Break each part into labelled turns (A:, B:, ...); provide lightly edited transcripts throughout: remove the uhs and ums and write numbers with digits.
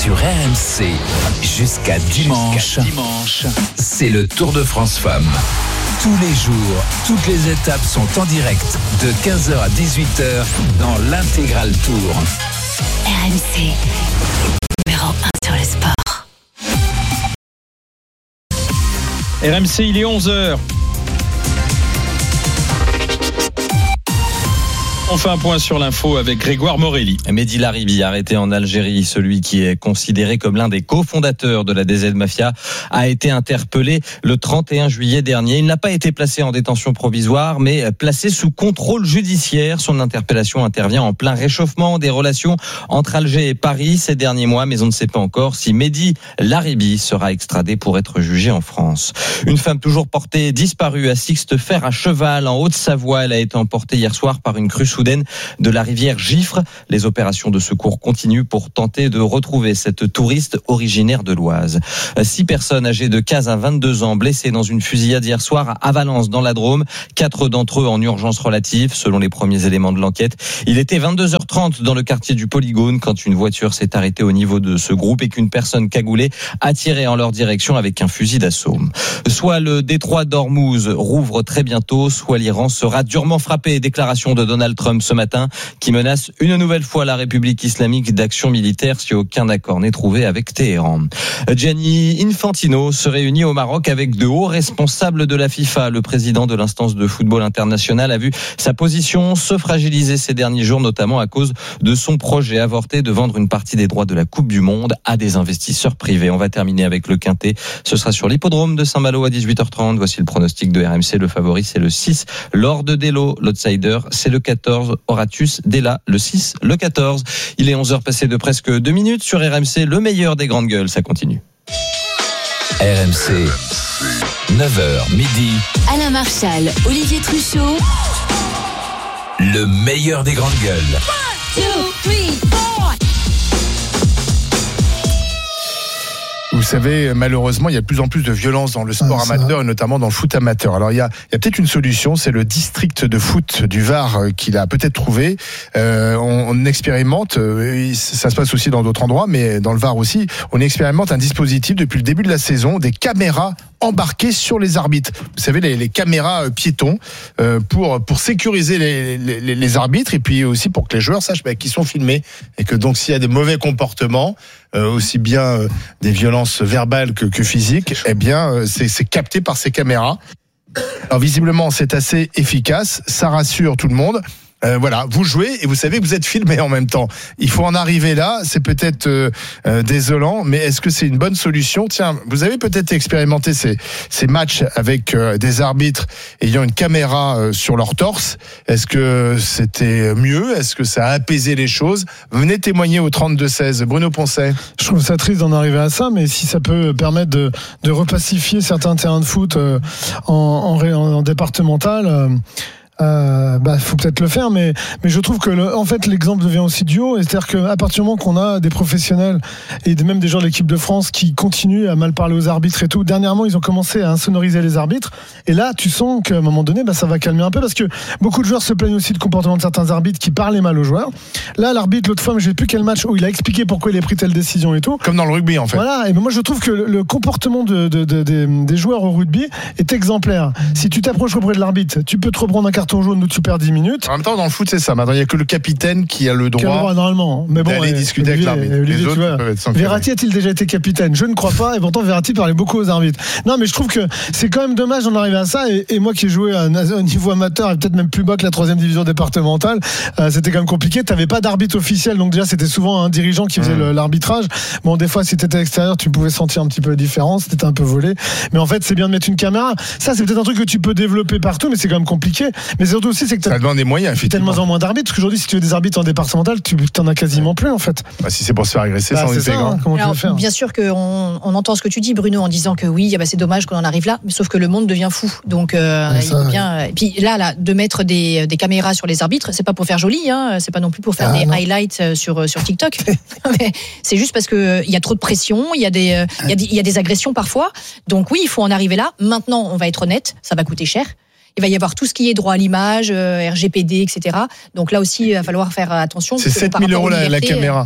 A: sur RMC jusqu'à dimanche. C'est le Tour de France Femmes. Tous les jours, toutes les étapes sont en direct de 15h à 18h dans l'Intégral Tour.
B: RMC, numéro 1 sur le sport.
C: RMC, il est 11h. On fait un point sur l'info avec Grégoire Morelli.
D: Mehdi Laribi, arrêté en Algérie, celui qui est considéré comme l'un des cofondateurs de la DZ Mafia, a été interpellé le 31 juillet dernier. Il n'a pas été placé en détention provisoire, mais placé sous contrôle judiciaire. Son interpellation intervient en plein réchauffement des relations entre Alger et Paris ces derniers mois, mais on ne sait pas encore si Mehdi Laribi sera extradé pour être jugé en France. Une femme toujours portée disparue à Sixte-Fer à Cheval, en Haute-Savoie. Elle a été emportée hier soir par une crue soudaine de la rivière Giffre. Les opérations de secours continuent pour tenter de retrouver cette touriste originaire de l'Oise. 6 personnes âgées de 15 à 22 ans blessées dans une fusillade hier soir à Valence dans la Drôme. 4 d'entre eux en urgence relative, selon les premiers éléments de l'enquête. Il était 22h30 dans le quartier du Polygone quand une voiture s'est arrêtée au niveau de ce groupe et qu'une personne cagoulée a tiré en leur direction avec un fusil d'assaut. Soit le détroit d'Ormuz rouvre très bientôt, soit l'Iran sera durement frappé. Déclaration de Donald Trump ce matin qui menace une nouvelle fois la République islamique d'action militaire si aucun accord n'est trouvé avec Téhéran. Gianni Infantino se réunit au Maroc avec de hauts responsables de la FIFA. Le président de l'instance de football international a vu sa position se fragiliser ces derniers jours, notamment à cause de son projet avorté de vendre une partie des droits de la Coupe du Monde à des investisseurs privés. On va terminer avec le Quintet. Ce sera sur l'hippodrome de Saint-Malo à 18h30. Voici le pronostic de RMC. Le favori, c'est le 6. Lord Dello, l'outsider, c'est le 14. Horatius Della, le 6, le 14. Il est 11h passé de presque 2 minutes sur RMC, le meilleur des grandes gueules, ça continue.
A: RMC, 9h midi.
B: Alain Marchal, Olivier Truchot.
A: Le meilleur des grandes gueules.
B: 1, 2, 3, 4.
E: Vous savez, malheureusement, il y a de plus en plus de violence dans le sport amateur et notamment dans le foot amateur. Alors, il y a peut-être une solution, c'est le district de foot du Var qu'il a peut-être trouvé. On expérimente, ça se passe aussi dans d'autres endroits, mais dans le Var aussi, on expérimente un dispositif depuis le début de la saison, des caméras embarquées sur les arbitres. Vous savez, les caméras piétons pour sécuriser les arbitres et puis aussi pour que les joueurs sachent qu'ils sont filmés et que donc s'il y a des mauvais comportements, aussi bien des violences verbales que physiques, eh bien c'est capté par ces caméras. Alors visiblement c'est assez efficace, ça rassure tout le monde. Voilà, vous jouez et vous savez que vous êtes filmé en même temps. Il faut en arriver là, c'est peut-être désolant, mais est-ce que c'est une bonne solution ? Tiens, vous avez peut-être expérimenté ces matchs avec des arbitres ayant une caméra sur leur torse. Est-ce que c'était mieux ? Est-ce que ça a apaisé les choses ? Venez témoigner au 32-16. Bruno Poncet.
F: Je trouve ça triste d'en arriver à ça, mais si ça peut permettre de repacifier certains terrains de foot en départemental... faut peut-être le faire, mais je trouve que en fait l'exemple devient aussi du haut, c'est-à-dire qu'à partir du moment qu'on a des professionnels et même des joueurs de l'équipe de France qui continuent à mal parler aux arbitres et tout, dernièrement ils ont commencé à insonoriser les arbitres et là tu sens qu'à un moment donné ça va calmer un peu parce que beaucoup de joueurs se plaignent aussi du comportement de certains arbitres qui parlaient mal aux joueurs. Là l'arbitre l'autre fois, mais je sais plus quel match, où il a expliqué pourquoi il a pris telle décision et tout.
E: Comme dans le rugby en fait.
F: Voilà, et moi je trouve que le comportement des joueurs au rugby est exemplaire. Si tu t'approches auprès de l'arbitre, tu peux te reprendre un carton jaune où tu perds 10 minutes.
E: En même temps, dans le foot, c'est ça. Maintenant, il n'y a que le capitaine qui a le droit
F: normalement. Mais bon,
E: d'aller discuter avec l'arbitre. Les autres peuvent être sanctionnés.
F: Verratti a-t-il déjà été capitaine ? Je ne crois pas. Et pourtant, Verratti parlait beaucoup aux arbitres. Non, mais je trouve que c'est quand même dommage d'en arriver à ça. Et moi qui ai joué à un niveau amateur et peut-être même plus bas que la 3e division départementale, c'était quand même compliqué. Tu n'avais pas d'arbitre officiel. Donc déjà, c'était souvent un dirigeant qui faisait l'arbitrage. Bon, des fois, si tu étais à l'extérieur, tu pouvais sentir un petit peu la différence. C'était un peu volé. Mais en fait, c'est bien de mettre une caméra. Ça, c'est peut-être un truc que tu peux développer partout, mais c'est quand même compliqué. Mais surtout aussi, c'est que
E: ça demande des moyens, effectivement.
F: Tellement moins d'arbitres, parce qu'aujourd'hui, si tu veux des arbitres en départemental, tu n'en as quasiment plus, en fait.
E: Si c'est pour se faire agresser, sans une pégante.
G: Comment tu veux faire ? Bien sûr qu'on entend ce que tu dis, Bruno, en disant que oui, c'est dommage qu'on en arrive là, mais sauf que le monde devient fou. Donc, et puis là, de mettre des caméras sur les arbitres, c'est pas pour faire joli, c'est pas non plus pour faire des highlights sur TikTok. Mais c'est juste parce que il y a trop de pression, il y a des agressions parfois. Donc oui, il faut en arriver là. Maintenant, on va être honnête, ça va coûter cher. Il va y avoir tout ce qui est droit à l'image, RGPD, etc. Donc là aussi, il va falloir faire attention.
E: C'est 7 000 € la caméra.
H: Ah bon ?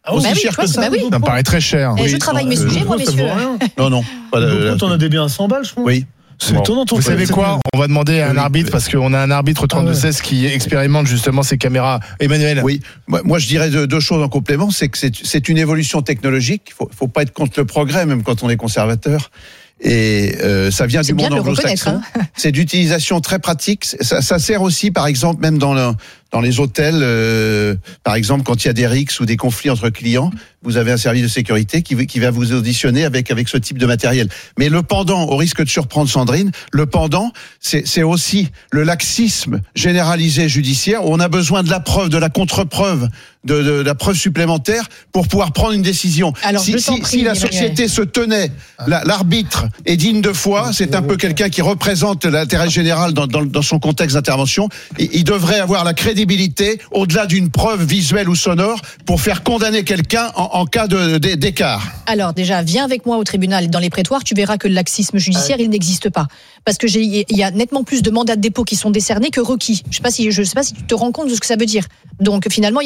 H: Aussi cher que ça.
G: oui.
E: Ça me paraît très cher.
G: Je travaille mes sujets, moi, messieurs.
H: Non.
F: T'en as des biens à 100 balles, je crois.
H: Oui.
F: C'est étonnant.
E: Vous savez quoi? On va demander à un arbitre, parce qu'on a un arbitre 32-16 qui expérimente justement ces caméras. Emmanuel.
H: Oui. Moi, je dirais deux choses en complément. C'est que c'est une évolution technologique. Faut pas être contre le progrès, même quand on est conservateur. Et ça vient du monde anglo-saxon. C'est d'utilisation très pratique. Ça sert aussi, par exemple, même dans les hôtels, par exemple, quand il y a des rixes ou des conflits entre clients, vous avez un service de sécurité qui va vous auditionner avec ce type de matériel. Mais le pendant, au risque de surprendre Sandrine, le pendant, c'est aussi le laxisme généralisé judiciaire où on a besoin de la preuve, de la contre-preuve, de la preuve supplémentaire pour pouvoir prendre une décision.
G: Alors,
H: si la société se tenait, l'arbitre est digne de foi, c'est un peu quelqu'un qui représente l'intérêt général dans son contexte d'intervention, il devrait avoir la crédibilité au-delà d'une preuve visuelle ou sonore pour faire condamner quelqu'un en cas d'écart.
G: Alors déjà, viens avec moi au tribunal et dans les prétoires, tu verras que le laxisme judiciaire, il n'existe pas. Parce que il y a nettement plus de mandats de dépôt qui sont décernés que requis. Je sais pas si tu te rends compte de ce que ça veut dire. Donc finalement,